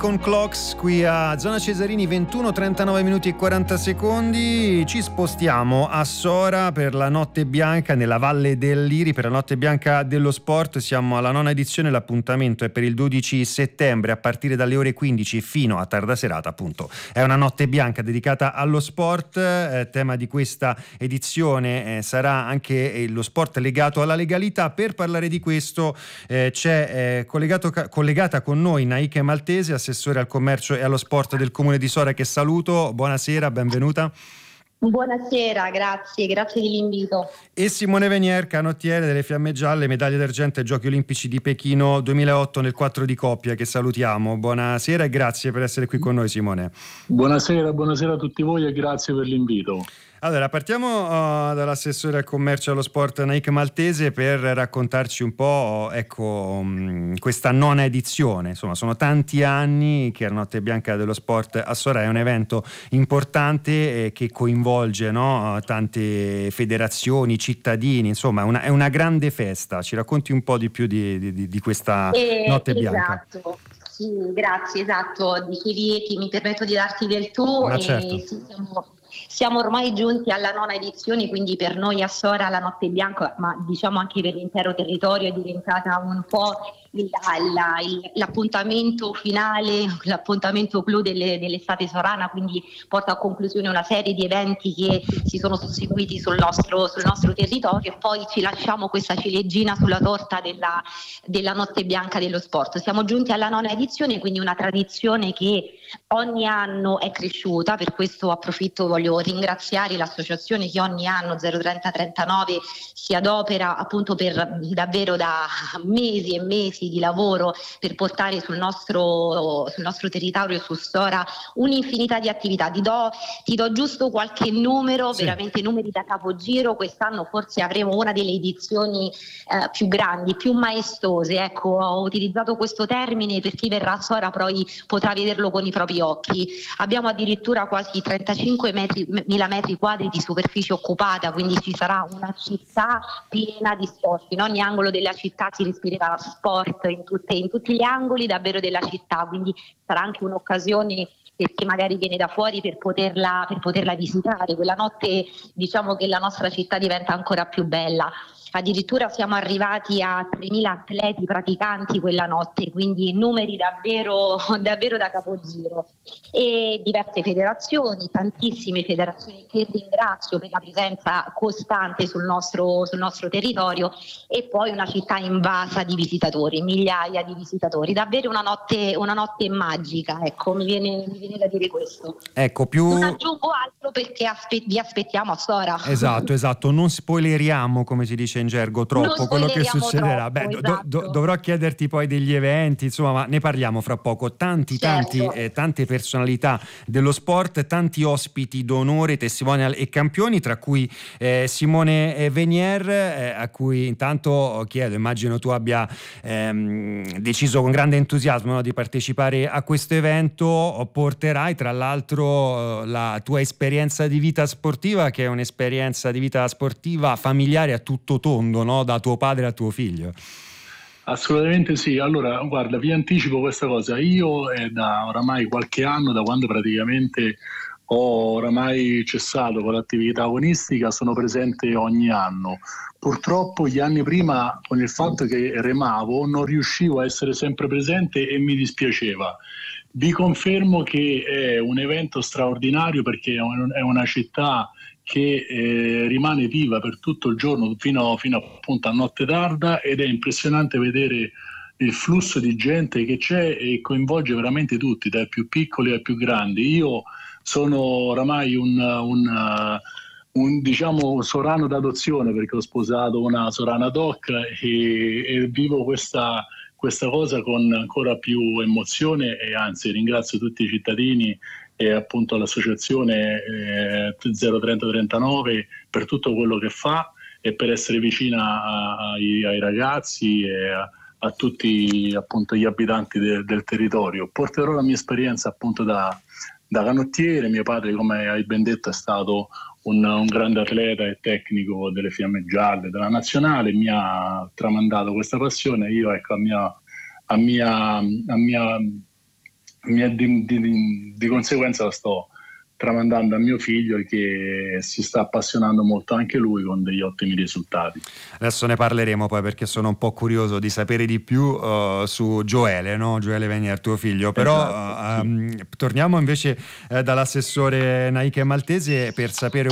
Con Clocks qui a Zona Cesarini, 21:39 minuti e 40 secondi. Ci spostiamo a Sora per la Notte Bianca nella Valle del Liri, per la Notte Bianca dello Sport. Siamo alla 9ª edizione, l'appuntamento è per il 12 settembre a partire dalle ore 15 fino a tarda serata, appunto. È una notte bianca dedicata allo sport, tema di questa edizione sarà anche lo sport legato alla legalità. Per parlare di questo c'è collegata con noi Naike Maltese, assessore al commercio e allo sport del Comune di Sora, che saluto. Buonasera, benvenuta. Buonasera, grazie dell'invito. E Simone Venier, canottiere delle Fiamme Gialle, medaglia d'argento ai Giochi Olimpici di Pechino 2008 nel 4 di coppia, che salutiamo. Buonasera e grazie per essere qui con noi, Simone. Buonasera a tutti voi e grazie per l'invito. Allora, partiamo dall'assessore al commercio e allo sport Naike Maltese per raccontarci un po', questa 9ª edizione. Insomma, sono tanti anni che la Notte Bianca dello Sport a Sora è un evento importante che coinvolge, no, tante federazioni, cittadini, insomma è una grande festa. Ci racconti un po' di più di questa Notte Bianca? Esatto. Sì, grazie, esatto. Dicevi, mi permetto di darti del tu. Certo. Sì, siamo ormai giunti alla 9ª edizione, quindi per noi a Sora la Notte Bianca, ma diciamo anche per l'intero territorio, è diventata un po' l'appuntamento finale, l'appuntamento clou dell'estate sorana, quindi porta a conclusione una serie di eventi che si sono susseguiti sul nostro territorio, e poi ci lasciamo questa ciliegina sulla torta della Notte Bianca dello Sport. Siamo giunti alla 9ª edizione, quindi una tradizione che ogni anno è cresciuta. Per questo approfitto, voglio ringraziare l'associazione che ogni anno 03039 si adopera appunto per davvero da mesi e mesi di lavoro per portare sul nostro territorio, su Sora, un'infinità di attività. Ti do giusto qualche numero, sì. Veramente numeri da capogiro. Quest'anno forse avremo una delle edizioni più grandi, più maestose. Ecco, ho utilizzato questo termine per chi verrà a Sora poi potrà vederlo con i propri occhi. Abbiamo addirittura quasi 35.000 metri quadri di superficie occupata, quindi ci sarà una città piena di sport. In ogni angolo della città si respirerà sport, in tutti gli angoli davvero della città, quindi sarà anche un'occasione per chi magari viene da fuori per poterla visitare. Quella notte diciamo che la nostra città diventa ancora più bella. Addirittura siamo arrivati a 3.000 atleti praticanti quella notte, quindi numeri davvero da capogiro. E diverse federazioni, tantissime federazioni che ringrazio per la presenza costante sul nostro territorio, e poi una città invasa di visitatori, migliaia di visitatori. Davvero una notte magica, ecco, mi viene da dire questo. Ecco, non aggiungo altro perché vi aspettiamo a Sora. Esatto, non spoileriamo, come si dice in gergo, troppo quello che succederà. Esatto. Dovrò chiederti poi degli eventi, insomma, ma ne parliamo fra poco. Tante personalità dello sport, tanti ospiti d'onore, testimonial e campioni, tra cui Simone Venier, a cui intanto chiedo, immagino tu abbia deciso con grande entusiasmo, no, di partecipare a questo evento. Porterai tra l'altro la tua esperienza di vita sportiva, che è un'esperienza di vita sportiva familiare a tutto tondo, no? Da tuo padre a tuo figlio. Assolutamente sì. Allora, guarda, vi anticipo questa cosa. Io è da oramai qualche anno, da quando praticamente ho oramai cessato con l'attività agonistica, sono presente ogni anno. Purtroppo gli anni prima, con il fatto che remavo, non riuscivo a essere sempre presente e mi dispiaceva. Vi confermo che è un evento straordinario, perché è una città che rimane viva per tutto il giorno fino appunto a notte tarda, ed è impressionante vedere il flusso di gente che c'è e coinvolge veramente tutti, dai più piccoli ai più grandi. Io sono oramai un diciamo sorano d'adozione, perché ho sposato una sorana doc e vivo questa cosa con ancora più emozione, e anzi ringrazio tutti i cittadini e appunto l'associazione 03039 per tutto quello che fa e per essere vicina ai ragazzi e a tutti appunto gli abitanti del territorio. Porterò la mia esperienza appunto da canottiere. Mio padre, come hai ben detto, è stato un grande atleta e tecnico delle Fiamme Gialle, della nazionale. Mi ha tramandato questa passione. Io, ecco, a mia di conseguenza la sto tramandando a mio figlio, che si sta appassionando molto anche lui con degli ottimi risultati. Adesso ne parleremo poi, perché sono un po' curioso di sapere di più su Gioele, no? Gioele Venier, tuo figlio. Però Esatto, sì. torniamo invece dall'assessore Naike Maltese per sapere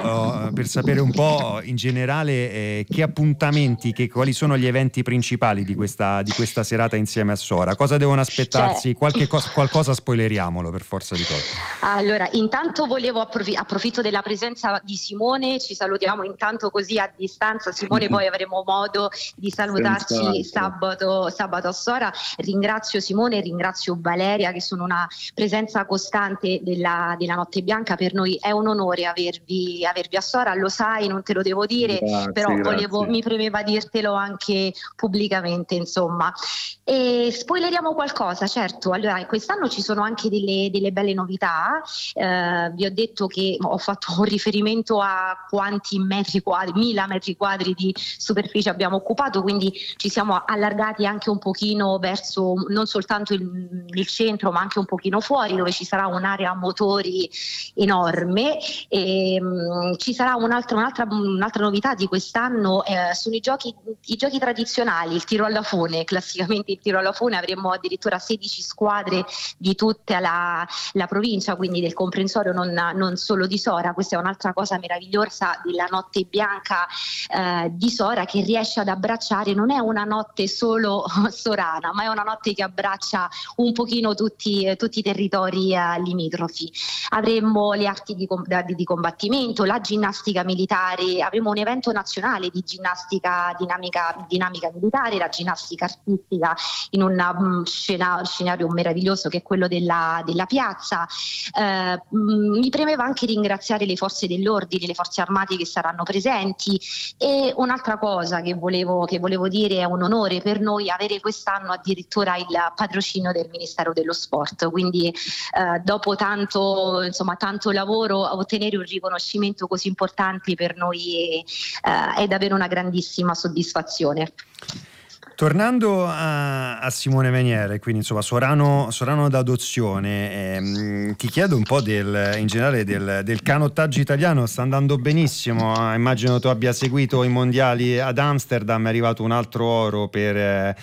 un po' in generale che appuntamenti, quali sono gli eventi principali di questa serata insieme a Sora. Cosa devono aspettarsi? Qualcosa spoileriamolo per forza di cose. Allora, intanto volevo approfitto della presenza di Simone, ci salutiamo intanto così a distanza. Simone, poi avremo modo di salutarci sabato a Sora. Ringrazio Simone, ringrazio Valeria, che sono una presenza costante della Notte Bianca. Per noi è un onore avervi a Sora, lo sai, non te lo devo dire, però mi premeva dirtelo anche pubblicamente, insomma. E spoileriamo qualcosa, certo. Allora, quest'anno ci sono anche delle belle novità. Vi ho detto che ho fatto un riferimento a quanti metri quadri, 1000 metri quadri di superficie abbiamo occupato, quindi ci siamo allargati anche un pochino verso non soltanto il centro, ma anche un pochino fuori, dove ci sarà un'area motori enorme. E ci sarà un'altra novità di quest'anno, sono i giochi tradizionali, il tiro alla fune. Classicamente il tiro alla fune, avremo addirittura 16 squadre di tutta la provincia, quindi del comprensorio non solo di Sora. Questa è un'altra cosa meravigliosa della Notte Bianca di Sora, che riesce ad abbracciare, non è una notte solo sorana, ma è una notte che abbraccia un pochino tutti i territori limitrofi. Avremo le arti di combattimento, la ginnastica militare, avremo un evento nazionale di ginnastica dinamica militare, la ginnastica artistica in un scenario meraviglioso che è quello della piazza. Mi premeva anche ringraziare le forze dell'ordine, le forze armate che saranno presenti. E un'altra cosa che volevo dire, è un onore per noi avere quest'anno addirittura il patrocinio del Ministero dello Sport, quindi dopo tanto lavoro, ottenere un riconoscimento così importante per noi è davvero una grandissima soddisfazione. Tornando a Simone Venier, quindi insomma Sorano d'adozione, ti chiedo un po' in generale del canottaggio italiano. Sta andando benissimo, immagino tu abbia seguito i mondiali ad Amsterdam, è arrivato un altro oro per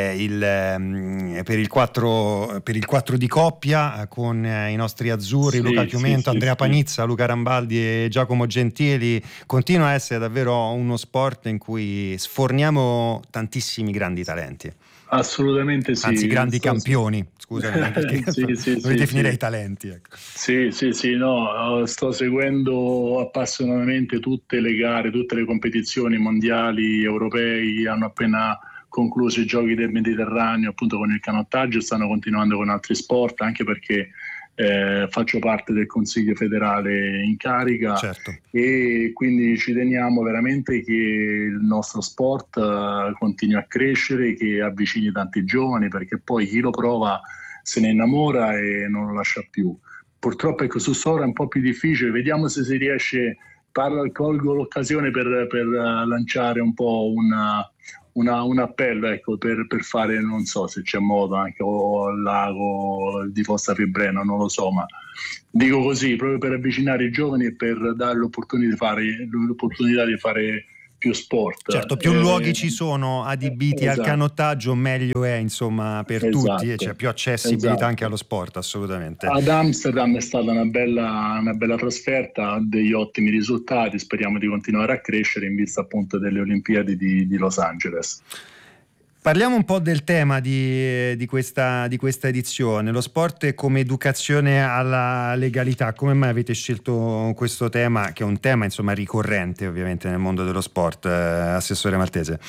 il 4 di coppia con i nostri azzurri, sì, Luca Chiumento, Andrea Panizza, Luca Rambaldi e Giacomo Gentili. Continua a essere davvero uno sport in cui sforniamo tantissimi grandi talenti. Assolutamente sì. Anzi, grandi campioni, scusami, perché li definirei talenti. Ecco. Sì, no, sto seguendo appassionatamente tutte le gare, tutte le competizioni mondiali, europei. Hanno appena concluso i giochi del Mediterraneo appunto con il canottaggio, stanno continuando con altri sport, anche perché faccio parte del Consiglio federale in carica, certo. E quindi ci teniamo veramente che il nostro sport continui a crescere, che avvicini tanti giovani, perché poi chi lo prova se ne innamora e non lo lascia più. Purtroppo ecco, su Sora è un po' più difficile, vediamo se si riesce. Colgo l'occasione per lanciare un po' un appello, ecco, per fare, non so se c'è modo anche o al lago di Fossa Fibreno, non lo so, ma dico così proprio per avvicinare i giovani e per dare l'opportunità di fare più sport. Certo, più luoghi ci sono adibiti al canottaggio, meglio è, insomma, per tutti, e c'è più accessibilità anche allo sport, assolutamente. Ad Amsterdam è stata una bella trasferta, degli ottimi risultati, speriamo di continuare a crescere in vista appunto delle Olimpiadi di Los Angeles. Parliamo un po' del tema di questa edizione, lo sport come educazione alla legalità. Come mai avete scelto questo tema, che è un tema insomma ricorrente ovviamente nel mondo dello sport, assessore Maltese?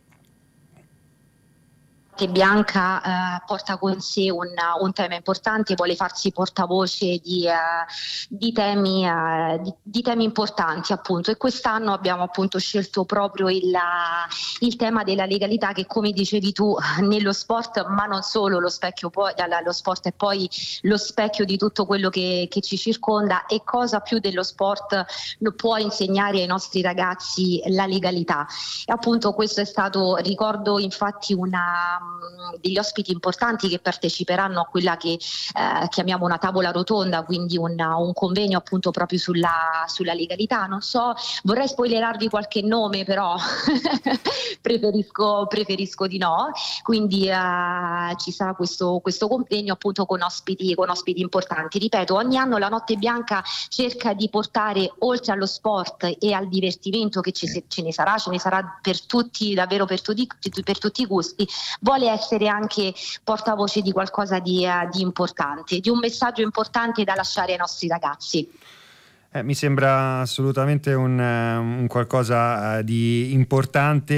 Bianca porta con sé un tema importante, vuole farsi portavoce di temi importanti, appunto, e quest'anno abbiamo appunto scelto proprio il tema della legalità, che, come dicevi tu, nello sport, ma non solo, lo sport è poi lo specchio di tutto quello che ci circonda, e cosa più dello sport può insegnare ai nostri ragazzi la legalità. E appunto questo è stato, ricordo infatti una degli ospiti importanti che parteciperanno a quella che chiamiamo una tavola rotonda, quindi un convegno appunto proprio sulla legalità. Non so, vorrei spoilerarvi qualche nome, però preferisco di no. Quindi ci sarà questo convegno appunto con ospiti importanti. Ripeto, ogni anno la Notte Bianca cerca di portare, oltre allo sport e al divertimento che ce ne sarà per tutti, davvero per tutti i gusti, vuole essere anche portavoce di qualcosa di importante, di un messaggio importante da lasciare ai nostri ragazzi. Mi sembra assolutamente un qualcosa di importante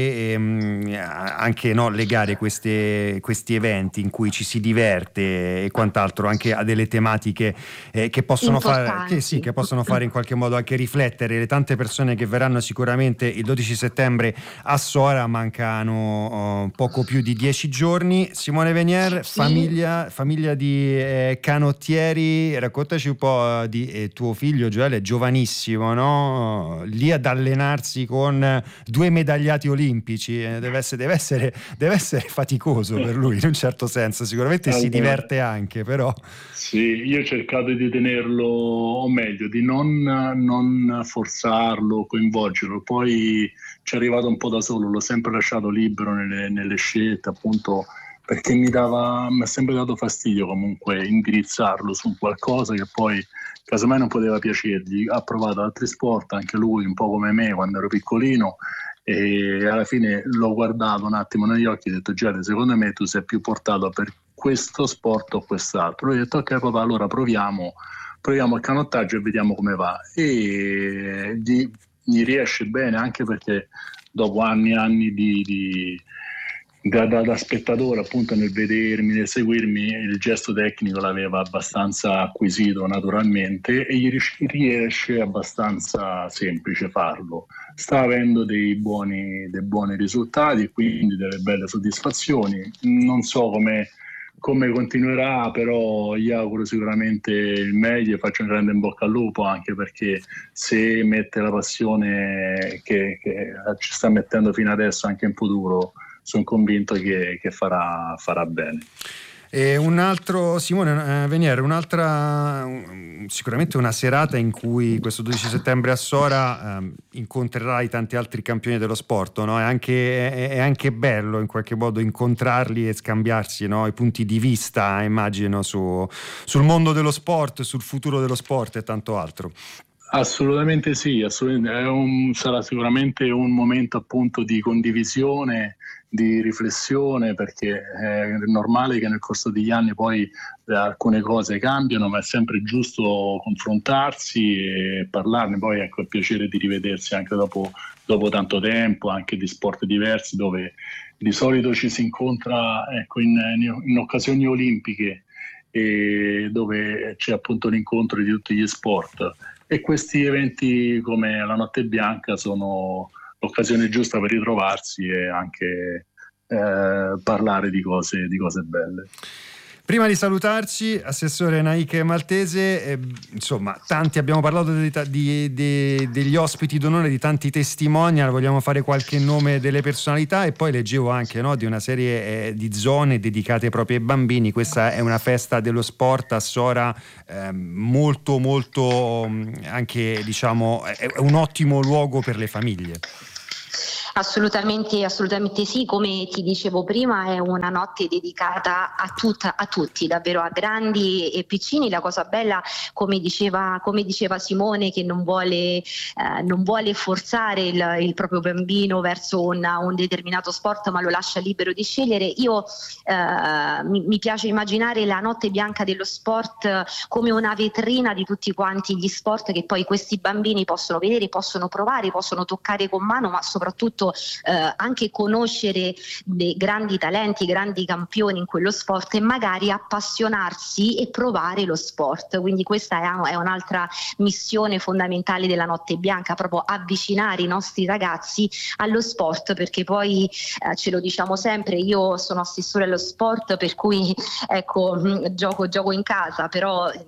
e anche legare questi eventi in cui ci si diverte e quant'altro anche a delle tematiche che possono fare in qualche modo anche riflettere le tante persone che verranno sicuramente il 12 settembre a Sora. Mancano poco più di 10 giorni. Simone Venier, famiglia di canottieri, raccontaci un po' di tuo figlio Gioele, è giovanissimo, no? Lì ad allenarsi con 2 medagliati olimpici, deve essere faticoso per lui in un certo senso. Sicuramente si diverte anche, però. Sì, io ho cercato di tenerlo, o meglio, di non forzarlo, coinvolgerlo. Poi ci è arrivato un po' da solo, l'ho sempre lasciato libero nelle scelte, appunto, perché mi ha sempre dato fastidio comunque indirizzarlo su qualcosa che poi casomai non poteva piacergli. Ha provato altri sport anche lui, un po' come me quando ero piccolino, e alla fine l'ho guardato un attimo negli occhi e ho detto: Giada, secondo me tu sei più portato per questo sport o quest'altro. Lui ha detto: ok papà, allora proviamo il canottaggio e vediamo come va. E gli riesce bene, anche perché dopo anni e anni da spettatore, appunto, nel vedermi, nel seguirmi, il gesto tecnico l'aveva abbastanza acquisito naturalmente e gli riesce abbastanza semplice farlo. Sta avendo dei buoni risultati e quindi delle belle soddisfazioni. Non so come continuerà, però gli auguro sicuramente il meglio e faccio un grande in bocca al lupo, anche perché se mette la passione che ci sta mettendo fino adesso anche in futuro, sono convinto che farà bene. E un altro, Simone Venier, sicuramente una serata in cui questo 12 settembre a Sora incontrerai tanti altri campioni dello sport, no? È anche bello in qualche modo incontrarli e scambiarsi, no? I punti di vista, immagino, sul mondo dello sport, sul futuro dello sport e tanto altro. Assolutamente sì, sarà sicuramente un momento appunto di condivisione, di riflessione, perché è normale che nel corso degli anni poi alcune cose cambiano, ma è sempre giusto confrontarsi e parlarne. Poi ecco, è piacere di rivedersi anche dopo tanto tempo, anche di sport diversi, dove di solito ci si incontra, ecco, in occasioni olimpiche, e dove c'è appunto l'incontro di tutti gli sport. E questi eventi come la Notte Bianca sono l'occasione giusta per ritrovarsi e anche parlare di cose belle. Prima di salutarci, assessore Naike Maltese, insomma, tanti abbiamo parlato degli ospiti d'onore, di tanti testimonial, vogliamo fare qualche nome delle personalità, e poi leggevo anche, no, di una serie di zone dedicate proprio ai bambini. Questa è una festa dello sport a Sora, molto molto anche, diciamo, è un ottimo luogo per le famiglie. Assolutamente sì, come ti dicevo prima è una notte dedicata a tutti, davvero, a grandi e piccini. La cosa bella, come diceva Simone, che non vuole forzare il proprio bambino verso un determinato sport, ma lo lascia libero di scegliere. Io mi piace immaginare la Notte Bianca dello sport come una vetrina di tutti quanti gli sport che poi questi bambini possono vedere, possono provare, possono toccare con mano, ma soprattutto anche conoscere dei grandi talenti, grandi campioni in quello sport e magari appassionarsi e provare lo sport. Quindi questa è un'altra missione fondamentale della Notte Bianca, proprio avvicinare i nostri ragazzi allo sport, perché poi ce lo diciamo sempre, io sono assessore allo sport, per cui ecco, gioco in casa, però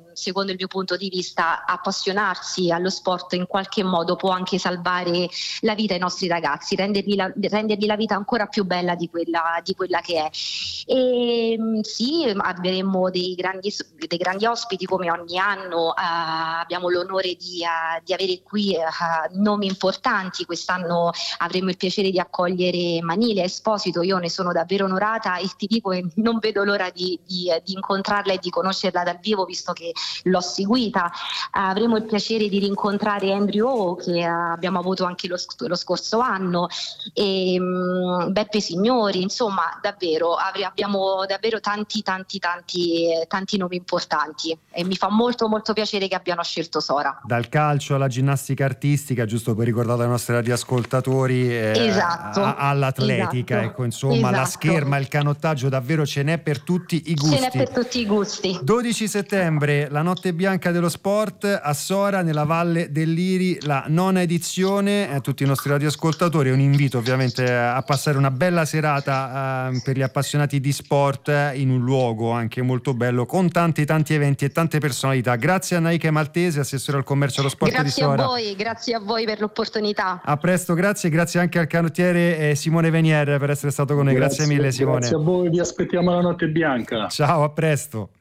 secondo il mio punto di vista, appassionarsi allo sport in qualche modo può anche salvare la vita ai nostri ragazzi, rendergli la vita ancora più bella di quella che è. E sì, avremo dei grandi ospiti come ogni anno, abbiamo l'onore di avere qui nomi importanti. Quest'anno avremo il piacere di accogliere Manile Esposito, io ne sono davvero onorata e ti dico che non vedo l'ora di incontrarla e di conoscerla dal vivo, visto che l'ho seguita. Avremo il piacere di rincontrare Andrew O, che abbiamo avuto anche lo scorso anno, e Beppe Signori, insomma davvero abbiamo davvero tanti nomi importanti e mi fa molto molto piacere che abbiano scelto Sora. Dal calcio alla ginnastica artistica, giusto per ricordare ai nostri radioascoltatori, esatto, all'atletica, esatto, ecco, insomma, la scherma, il canottaggio, davvero ce n'è per tutti i gusti. Ce n'è per tutti i gusti. 12 settembre, la Notte Bianca dello Sport a Sora, nella Valle del Liri, la 9ª edizione. A tutti i nostri radioascoltatori un invito ovviamente a passare una bella serata per gli appassionati di sport in un luogo anche molto bello, con tanti eventi e tante personalità. Grazie a Naike Maltese, assessore al commercio e allo sport di Sora. Grazie a voi per l'opportunità. A presto, grazie anche al canottiere Simone Venier per essere stato con noi. Grazie mille, Simone. Grazie a voi, vi aspettiamo alla Notte Bianca. Ciao, a presto.